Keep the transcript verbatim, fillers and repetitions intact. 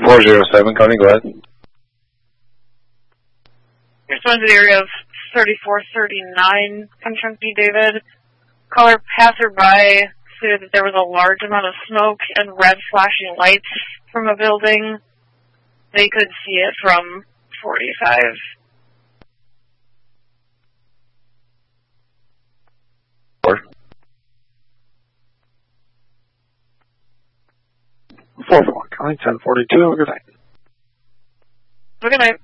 four zero seven, Connie, go ahead. Respond to the area of thirty-four thirty-nine, Kentucky, David. Caller passerby stated that there was a large amount of smoke and red flashing lights from a building. They could see it from forty-five. Four. four four, Connie, ten forty-two, have a good night. Have a good night.